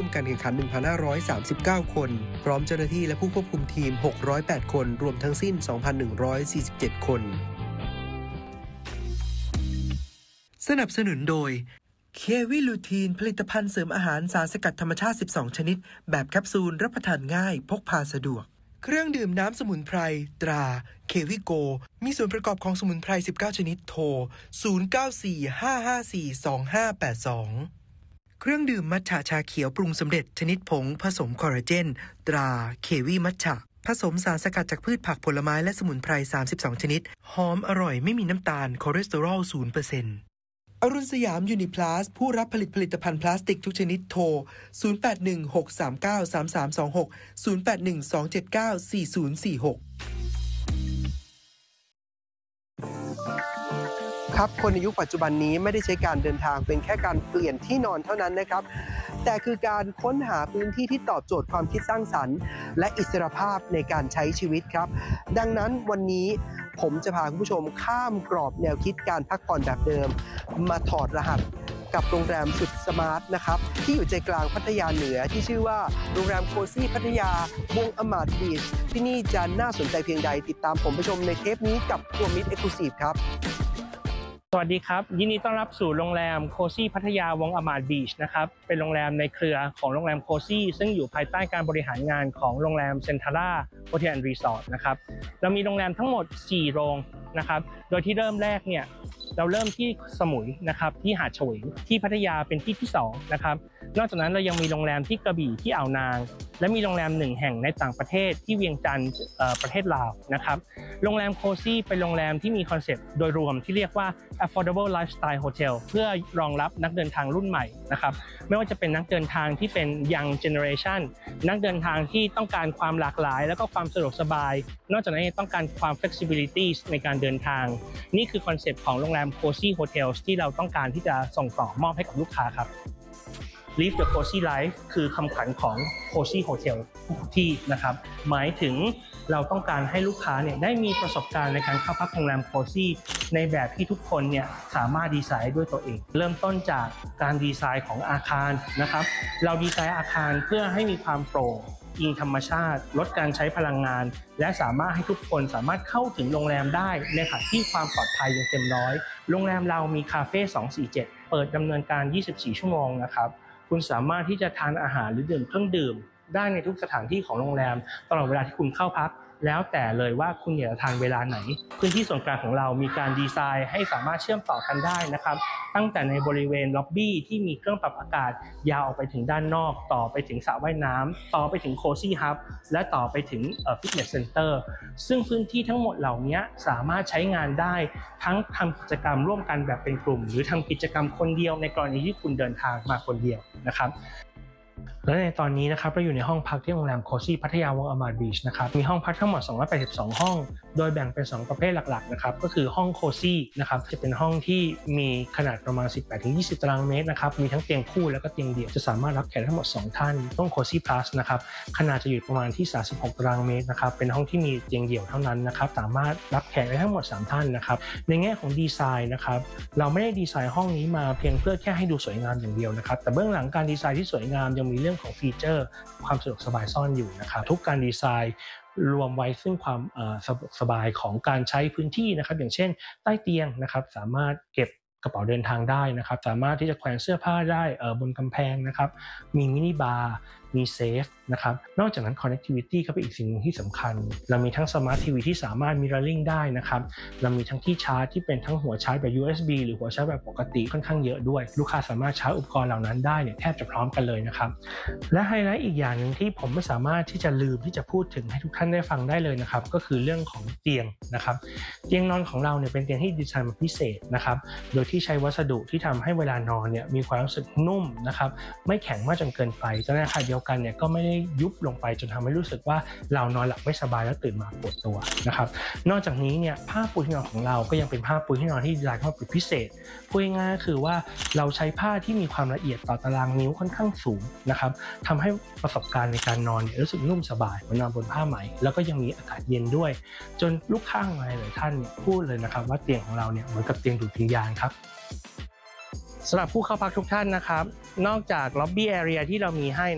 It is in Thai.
การแข่งขัน 1,539 คนพร้อมเจ้าหน้าที่และผู้ควบคุมทีม 608 คนรวมทั้งสิ้น 2,147 คนสนับสนุนโดยเควิลูทีนผลิตภัณฑ์เสริมอาหารสารสกัดธรรมชาติ 12 ชนิดแบบแคปซูลรับประทานง่ายพกพาสะดวกเครื่องดื่มน้ำสมุนไพรตราเควิโกมีส่วนประกอบของสมุนไพร 19 ชนิดโทร 0945542582 เครื่องดื่มมัทฉะชาเขียวปรุงสำเร็จชนิดผงผสมคอลลาเจนตราเควิมัทฉะผสมสารสกัดจากพืชผักผลไม้และสมุนไพร 32 ชนิดหอมอร่อยไม่มีน้ำตาลคอเลสเตอรอล 0% อรุณสยามยูนิพลัสผู้รับผลิตภัณฑ์พลาสติกทุกชนิดโทร 0816393326 0812794046 ครับคนในยุคปัจจุบันนี้ไม่ได้ใช้การเดินทางเป็นแค่การเปลี่ยนที่นอนเท่านั้นนะครับแต่คือการค้นหาพื้นที่ที่ตอบโจทย์ความคิดสร้างสรรค์และอิสรภาพในการใช้ชีวิตครับดังนั้นวันนี้ผมจะพาคุณผู้ชมข้ามกรอบแนวคิดการพักผ่อนแบบเดิมมาถอดรหัสกับโรงแรมสุดสมาร์ทนะครับที่อยู่ใจกลางพัทยาเหนือที่ชื่อว่าโรงแรมโคซี่พัทยาวงอมาร์บีชที่นี่จะน่าสนใจเพียงใดติดตามผมไปชมในเทปนี้กับทัวร์มิตรเอ็กซ์คลูซีฟครับสวัสดีครับยินดีต้อนรับสู่โรงแรมโคซี่พัทยาวงอมาร์บีชนะครับเป็นโรงแรมในเครือของโรงแรมโคซี่ซึ่งอยู่ภายใต้การบริหารงานของโรงแรมเซ็นทรัลโฮเทลแอนด์รีสอร์ทนะครับเรามีโรงแรมทั้งหมด4โรงนะครับโดยที่เริ่มแรกเนี่ยเราเริ่มที่สมุยนะครับที่หาดเฉวงที่พัทยาเป็นที่2นะครับนอกจากนั้นเรายังมีโรงแรมที่กระบี่ที่อ่าวนางและมีโรงแรม1แห่งในต่างประเทศที่เวียงจันทร์ประเทศลาวนะครับโรงแรมโคซี่เป็นโรงแรมที่มีคอนเซ็ปต์โดยรวมที่เรียกว่า affordable lifestyle hotel เพื่อรองรับนักเดินทางรุ่นใหม่นะครับไม่ว่าจะเป็นนักเดินทางที่เป็น young generation นักเดินทางที่ต้องการความหลากหลายแล้วก็ความสะดวกสบายนอกจากนั้นยังต้องการความ flexibility ในการเดินทางนี่คือคอนเซ็ปต์ของโรงแรม Cozy Hotels ที่เราต้องการที่จะส่งต่อมอบให้กับลูกค้าครับ Live the Cozy Life คือคำขวัญของ Cozy Hotel ที่นะครับหมายถึงเราต้องการให้ลูกค้าเนี่ยได้มีประสบการณ์ในการเข้าพักโรงแรม Cozy ในแบบที่ทุกคนเนี่ยสามารถดีไซน์ด้วยตัวเองเริ่มต้นจากการดีไซน์ของอาคารนะครับเราดีไซน์อาคารเพื่อให้มีความโปร่งอิงธรรมชาติลดการใช้พลังงานและสามารถให้ทุกคนสามารถเข้าถึงโรงแรมได้ในขณะที่ความปลอดภัยยังเต็มร้อยโรงแรมเรามีคาเฟ่247เปิดดำเนินการ24ชั่วโมงนะครับคุณสามารถที่จะทานอาหารหรือดื่มเครื่องดื่มได้ในทุกสถานที่ของโรงแรมตลอดเวลาที่คุณเข้าพักแล้วแต่เลยว่าคุณอยากจะทานเวลาไหนพื้นที่ส่วนกลางของเรามีการดีไซน์ให้สามารถเชื่อมต่อกันได้นะครับตั้งแต่ในบริเวณล็อบบี้ที่มีเครื่องปรับอากาศยาวออกไปถึงด้านนอกต่อไปถึงสระว่ายน้ำต่อไปถึงโคซี่ฮับและต่อไปถึงฟิตเนสเซ็นเตอร์ซึ่งพื้นที่ทั้งหมดเหล่านี้สามารถใช้งานได้ทั้งทำกิจกรรมร่วมกันแบบเป็นกลุ่มหรือทำกิจกรรมคนเดียวในกรณีที่คุณเดินทางมาคนเดียวนะครับและในตอนนี้นะครับเราอยู่ในห้องพักที่โรงแรมโคซี่พัทยาวงอมาร์บีชนะครับมีห้องพักทั้งหมด282ห้องโดยแบ่งเป็น2ประเภทหลักๆนะครับก็คือห้องโคซี่นะครับจะเป็นห้องที่มีขนาดประมาณ 18-20 ตารางเมตรนะครับมีทั้งเตียงคู่แล้วก็เตียงเดี่ยวจะสามารถรับแขกทั้งหมด2ท่านห้องโคซี่พลัสนะครับขนาดจะอยู่ประมาณที่36ตารางเมตรนะครับเป็นห้องที่มีเตียงเดี่ยวเท่านั้นนะครับสามารถรับแขกได้ทั้งหมด3ท่านนะครับในแง่ของดีไซน์นะครับเราไม่ได้ดีไซน์ห้องนี้มาเพียงเพื่อแค่ให้ดูสวยงามอย่างเดียวนะครับแต่เบื้องหลังการดีไซน์ที่สวยงามยังมีเรื่องของฟีเจอร์ความสะดวกสบายซ่อนอยู่นะครับทุกการดีไซน์รวมไว้ซึ่งความสบายของการใช้พื้นที่นะครับอย่างเช่นใต้เตียงนะครับสามารถเก็บกระเป๋าเดินทางได้นะครับสามารถที่จะแขวนเสื้อผ้าได้บนกำแพงนะครับมีมินิบาร์มีเซฟนะครับนอกจากนั้น connectivity ก็เป็นอีกสิ่งหนึ่งที่สำคัญเรามีทั้ง Smart TV ที่สามารถ mirroring ได้นะครับเรามีทั้งที่ชาร์จที่เป็นทั้งหัวชาร์จแบบ USB หรือหัวชาร์จแบบปกติค่อนข้างเยอะด้วยลูกค้าสามารถชาร์จอุปกรณ์เหล่านั้นได้เนี่ยแทบจะพร้อมกันเลยนะครับและไฮไลท์อีกอย่างนึงที่ผมไม่สามารถที่จะลืมที่จะพูดถึงให้ทุกท่านได้ฟังได้เลยนะครับก็คือเรื่องของเตียงนะครับเตียงนอนของเราเนี่ยเป็นเตียงที่ดีไซน์มาพิเศษนะครับโดยที่ใช้วัสดุที่ทำให้เวลานอนเนี่ยมีความรู้สึกนุ่มนะครับไม่แข็งมากจนเกินไปแต่ในขณะเดียวกันเนี่ยก็ไม่ได้ยุบลงไปจนทำให้รู้สึกว่าเรานอนหลับไม่สบายแล้วตื่นมาปวดตัวนะครับนอกจากนี้เนี่ยผ้าปูที่นอนของเราก็ยังเป็นผ้าปูที่นอนที่ดีไซน์มาเป็นพิเศษพูดง่ายๆก็คือว่าเราใช้ผ้าที่มีความละเอียดต่อตารางนิ้วค่อนข้างสูงนะครับทำให้ประสบการณ์ในการนอนเนี่ยรู้สึกนุ่มสบายเหมือนนอนบนผ้าไหมแล้วก็ยังมีอากาศเย็นด้วยจนลูกค้าหลายท่านเนี่ยพูดเลยนะครับว่าเตียงของเราเนี่ยเหมือนกับเตียงดูดวิญญาณครับสำหรับผู้เข้าพักทุกท่านนะครับนอกจากล็อบบี้แอเรียที่เรามีให้